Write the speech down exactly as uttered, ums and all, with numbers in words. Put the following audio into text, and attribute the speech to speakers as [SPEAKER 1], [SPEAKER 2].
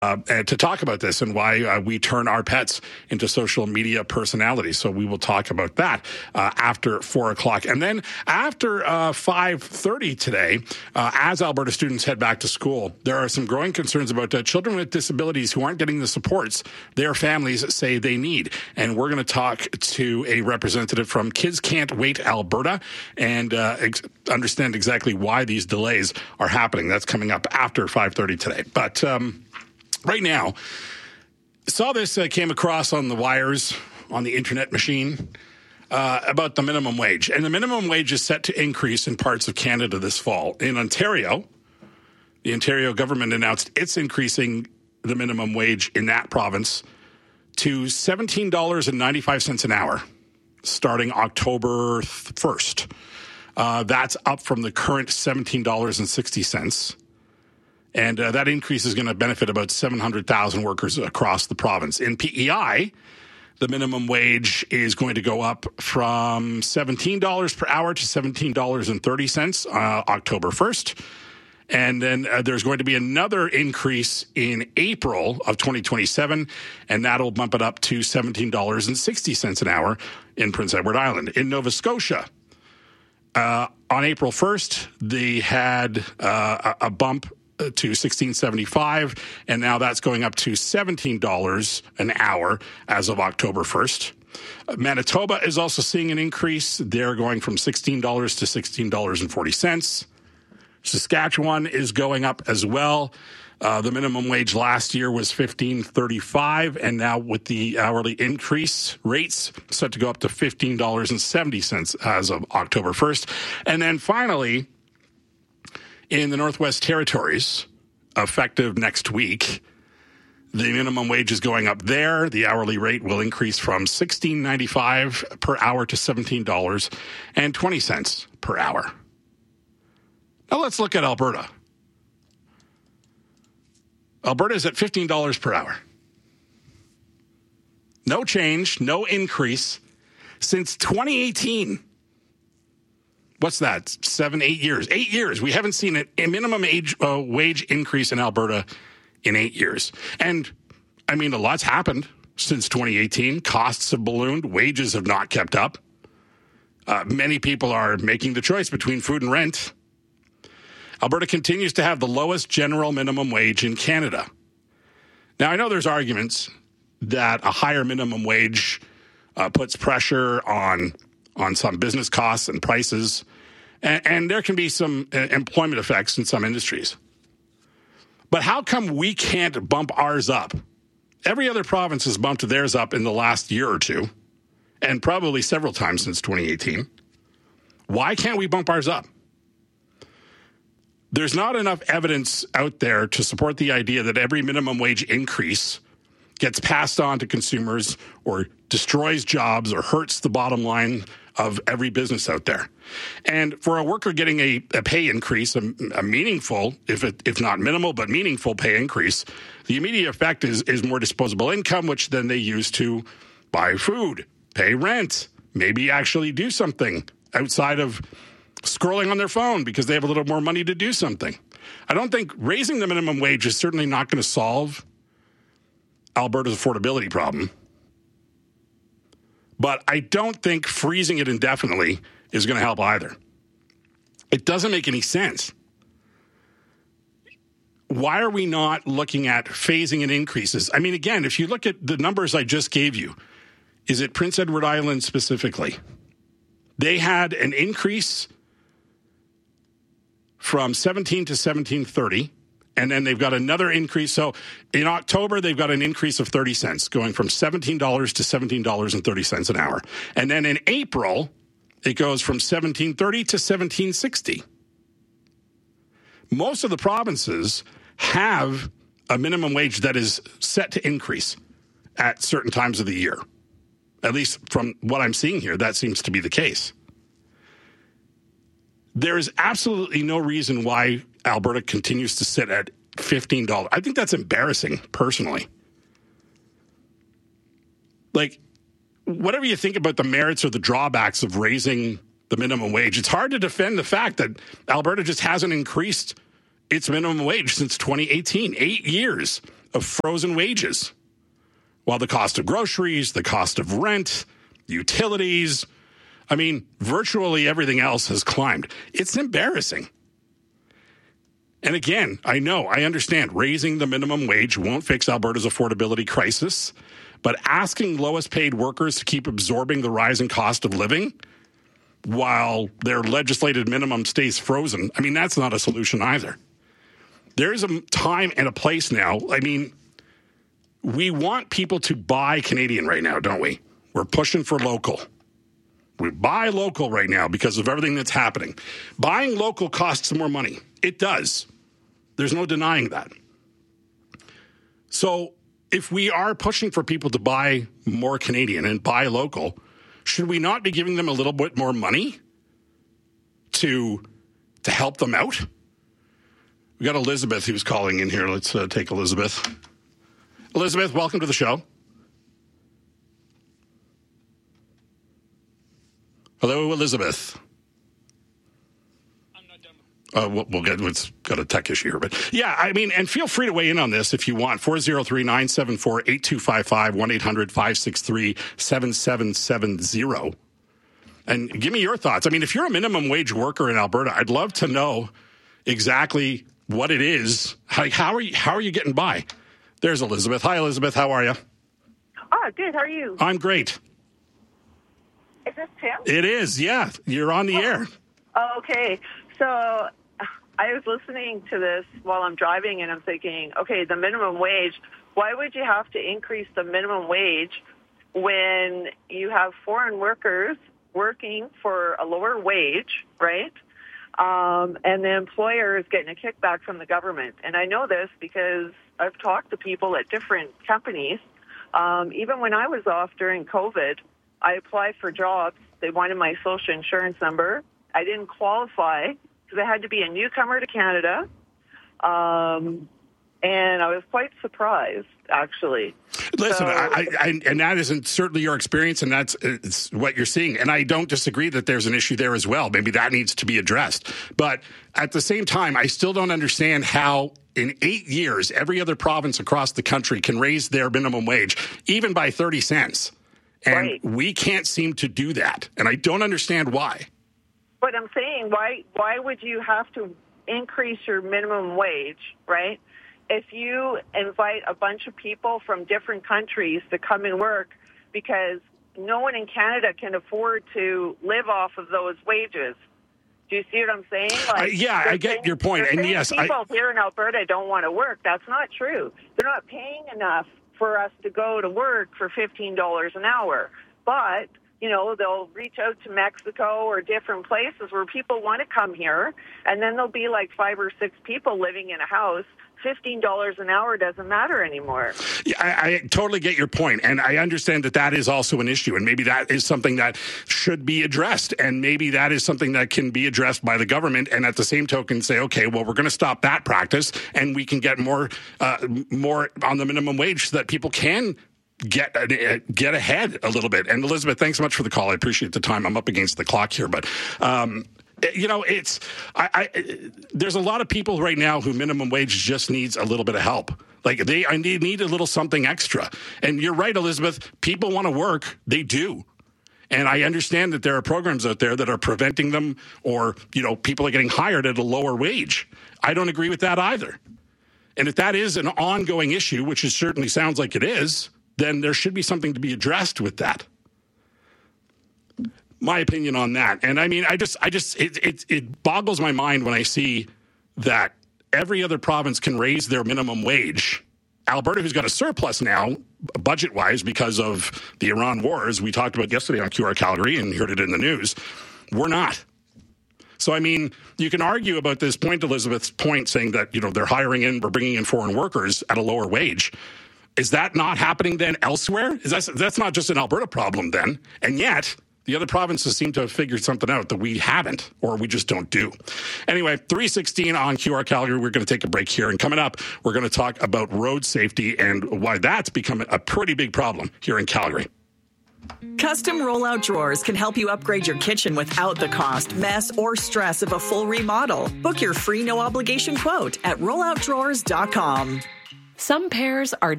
[SPEAKER 1] Uh, and to talk about this and why uh, we turn our pets into social media personalities. So we will talk about that uh, after four o'clock. And then after uh, five thirty today, uh, as Alberta students head back to school, there are some growing concerns about uh, children with disabilities who aren't getting the supports their families say they need. And we're going to talk to a representative from Kids Can't Wait Alberta and uh, ex- understand exactly why these delays are happening. That's coming up after five thirty today. But um right now, saw this, uh, came across on the wires, on the internet machine, uh, about the minimum wage. And the minimum wage is set to increase in parts of Canada this fall. In Ontario, the Ontario government announced it's increasing the minimum wage in that province to seventeen dollars and ninety-five cents an hour, starting October first. Uh, that's up from the current seventeen dollars and sixty cents. And uh, that increase is going to benefit about seven hundred thousand workers across the province. In P E I, the minimum wage is going to go up from seventeen dollars per hour to seventeen dollars and thirty cents uh, October first. And then uh, there's going to be another increase in April of twenty twenty-seven, and that'll bump it up to seventeen dollars and sixty cents an hour in Prince Edward Island. In Nova Scotia, uh, on April first, they had uh, a bump to sixteen seventy-five, and now that's going up to seventeen dollars an hour as of October first. Manitoba is also seeing an increase. They're going from sixteen dollars to sixteen dollars and forty cents. Saskatchewan is going up as well. Uh, the minimum wage last year was fifteen thirty-five, and now with the hourly increase rates set to go up to fifteen dollars and seventy cents as of October first. And then finally, in the Northwest Territories, effective next week, the minimum wage is going up there. The hourly rate will increase from sixteen ninety-five per hour to seventeen dollars and twenty cents per hour. Now let's look at Alberta. Alberta is at fifteen dollars per hour. No change, no increase since twenty eighteen. What's that? Seven, eight years. Eight years. We haven't seen a minimum age, uh, wage increase in Alberta in eight years. And, I mean, a lot's happened since twenty eighteen. Costs have ballooned. Wages have not kept up. Uh, many people are making the choice between food and rent. Alberta continues to have the lowest general minimum wage in Canada. Now, I know there's arguments that a higher minimum wage uh, puts pressure on on some business costs and prices, and, and there can be some uh, employment effects in some industries. But how come we can't bump ours up? Every other province has bumped theirs up in the last year or two, and probably several times since twenty eighteen. Why can't we bump ours up? There's not enough evidence out there to support the idea that every minimum wage increase gets passed on to consumers or destroys jobs or hurts the bottom line of every business out there. And for a worker getting a, a pay increase, a, a meaningful, if it, if not minimal, but meaningful pay increase, the immediate effect is, is more disposable income, which then they use to buy food, pay rent, maybe actually do something outside of scrolling on their phone because they have a little more money to do something. I don't think raising the minimum wage is certainly not going to solve Alberta's affordability problem. But I don't think freezing it indefinitely is going to help either. It doesn't make any sense. Why are we not looking at phasing in increases? I mean, again, if you look at the numbers I just gave you, is it Prince Edward Island specifically? They had an increase from seventeen to seventeen thirty, and then they've got another increase. So in October, they've got an increase of thirty cents, going from seventeen dollars to seventeen dollars and thirty cents an hour. And then in April, it goes from seventeen thirty to seventeen sixty. Most of the provinces have a minimum wage that is set to increase at certain times of the year. At least from what I'm seeing here, that seems to be the case. There is absolutely no reason why Alberta continues to sit at fifteen dollars. I think that's embarrassing, personally. Like, whatever you think about the merits or the drawbacks of raising the minimum wage, it's hard to defend the fact that Alberta just hasn't increased its minimum wage since twenty eighteen. Eight years. of frozen wages, while the cost of groceries, the cost of rent, utilities, I mean, virtually everything else has climbed. It's embarrassing. And again, I know, I understand raising the minimum wage won't fix Alberta's affordability crisis, but asking lowest paid workers to keep absorbing the rising cost of living while their legislated minimum stays frozen, I mean, that's not a solution either. There's a time and a place now. I mean, we want people to buy Canadian right now, don't we? We're pushing for local. We buy local right now because of everything that's happening. Buying local costs more money. It does. There's no denying that. So if we are pushing for people to buy more Canadian and buy local, should we not be giving them a little bit more money to, to help them out? We got Elizabeth who's calling in here. Let's uh, take Elizabeth. Elizabeth, welcome to the show. Hello, Elizabeth.
[SPEAKER 2] I'm not done.
[SPEAKER 1] Uh, we'll, we'll get, it's got a tech issue here, but yeah, I mean, and feel free to weigh in on this if you want. four oh three, nine seven four, eight two five five, one eight hundred, five six three, seven seven seven zero. And give me your thoughts. I mean, if you're a minimum wage worker in Alberta, I'd love to know exactly what it is. How, how are you, how are you getting by? There's Elizabeth. Hi, Elizabeth. How are you?
[SPEAKER 3] Oh, good. How are you?
[SPEAKER 1] I'm great.
[SPEAKER 3] Is this Tim?
[SPEAKER 1] It is, yeah. You're on the
[SPEAKER 3] oh.
[SPEAKER 1] air.
[SPEAKER 3] Oh, okay. So I was listening to this while I'm driving, and I'm thinking, okay, the minimum wage, why would you have to increase the minimum wage when you have foreign workers working for a lower wage, right? Um, and the employer is getting a kickback from the government. And I know this because I've talked to people at different companies. Um, even when I was off during COVID, I applied for jobs. They wanted my social insurance number. I didn't qualify because I had to be a newcomer to Canada. Um, and I was quite surprised, actually.
[SPEAKER 1] Listen,
[SPEAKER 3] so,
[SPEAKER 1] I, I, and that isn't certainly your experience, and that's it's what you're seeing. And I don't disagree that there's an issue there as well. Maybe that needs to be addressed. But at the same time, I still don't understand how in eight years, every other province across the country can raise their minimum wage, even by thirty cents. And
[SPEAKER 3] right.
[SPEAKER 1] we can't seem to do that. And I don't understand why.
[SPEAKER 3] But I'm saying, why why would you have to increase your minimum wage, right? If you invite a bunch of people from different countries to come and work, because no one in Canada can afford to live off of those wages. Do you see what I'm saying? Like,
[SPEAKER 1] uh, yeah, I get
[SPEAKER 3] saying,
[SPEAKER 1] your point. And yes,
[SPEAKER 3] people
[SPEAKER 1] I,
[SPEAKER 3] here in Alberta don't want to work. That's not true. They're not paying enough for us to go to work for fifteen dollars an hour. But, you know, they'll reach out to Mexico or different places where people want to come here, and then there'll be like five or six people living in a house. fifteen dollars an hour doesn't matter anymore.
[SPEAKER 1] Yeah, I, I totally get your point, and I understand that that is also an issue, and maybe that is something that should be addressed, and maybe that is something that can be addressed by the government, and at the same token say, okay, well, we're going to stop that practice, and we can get more uh, more on the minimum wage so that people can get uh, get ahead a little bit. And Elizabeth, thanks so much for the call. I appreciate the time. I'm up against the clock here, but um you know, it's I, I. There's a lot of people right now who minimum wage just needs a little bit of help. Like they, I need need a little something extra. And you're right, Elizabeth. People want to work. They do. And I understand that there are programs out there that are preventing them, or you know, people are getting hired at a lower wage. I don't agree with that either. And if that is an ongoing issue, which it certainly sounds like it is, then there should be something to be addressed with that. My opinion on that. And I mean, I just, I just, it, it, it boggles my mind when I see that every other province can raise their minimum wage. Alberta, who's got a surplus now, budget-wise, because of the Iran war, as we talked about yesterday on Q R Calgary and heard it in the news, we're not. So, I mean, you can argue about this point, Elizabeth's point, saying that, you know, they're hiring in, we're bringing in foreign workers at a lower wage. Is that not happening then elsewhere? Is that, that's not just an Alberta problem then. And yet, the other provinces seem to have figured something out that we haven't, or we just don't do. Anyway, three sixteen on Q R Calgary. We're going to take a break here. And coming up, we're going to talk about road safety and why that's become a pretty big problem here in Calgary.
[SPEAKER 4] Custom rollout drawers can help you upgrade your kitchen without the cost, mess, or stress of a full remodel. Book your free no-obligation quote at rollout drawers dot com.
[SPEAKER 2] Some pears are